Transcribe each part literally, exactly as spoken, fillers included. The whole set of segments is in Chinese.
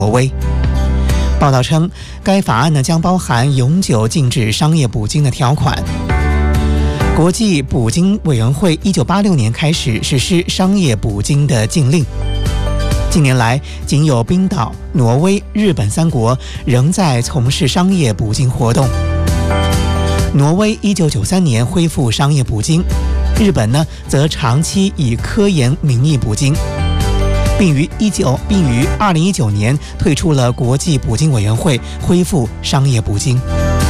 挪威。报道称，该法案呢将包含永久禁止商业捕鲸的条款。国际捕鲸委员会一九八六年开始实施商业捕鲸的禁令。近年来，仅有冰岛、挪威、日本三国仍在从事商业捕鲸活动。挪威一九九三年恢复商业捕鲸，日本呢则长期以科研名义捕鲸，并于一九并于二零一九年退出了国际捕鲸委员会，恢复商业捕鲸。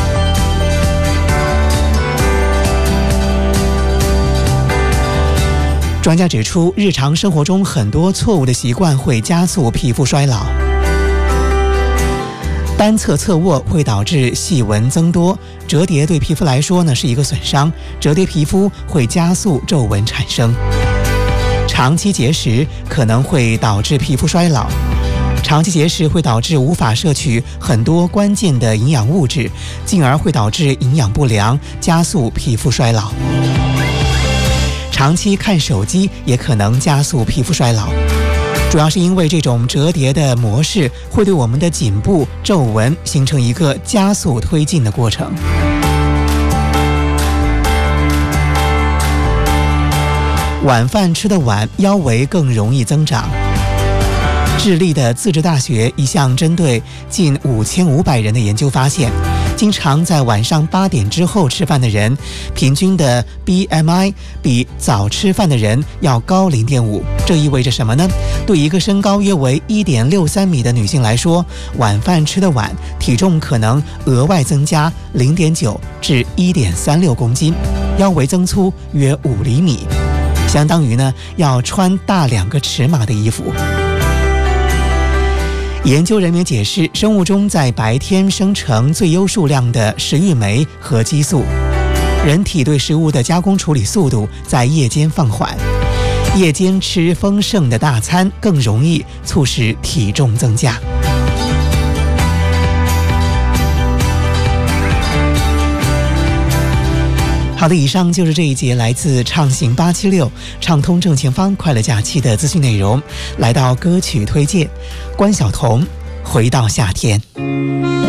专家指出，日常生活中很多错误的习惯会加速皮肤衰老。单侧侧卧会导致细纹增多，折叠对皮肤来说呢是一个损伤，折叠皮肤会加速皱纹产生。长期节食可能会导致皮肤衰老，长期节食会导致无法摄取很多关键的营养物质，进而会导致营养不良，加速皮肤衰老。长期看手机也可能加速皮肤衰老，主要是因为这种折叠的模式会对我们的颈部皱纹形成一个加速推进的过程。晚饭吃得晚，腰围更容易增长。智利的自治大学一项针对近五千五百人的研究发现，经常在晚上八点之后吃饭的人，平均的 B M I 比早吃饭的人要高 零点五。这意味着什么呢？对一个身高约为 一点六三米的女性来说，晚饭吃得晚，体重可能额外增加 零点九至一点三六公斤，腰围增粗约五厘米，相当于呢要穿大两个尺码的衣服。研究人员解释，生物钟在白天生成最优数量的食欲酶和激素，人体对食物的加工处理速度在夜间放缓，夜间吃丰盛的大餐更容易促使体重增加。好的，以上就是这一节来自畅行八七六畅通正前方快乐假期的资讯内容。来到歌曲推荐，关晓彤《回到夏天》。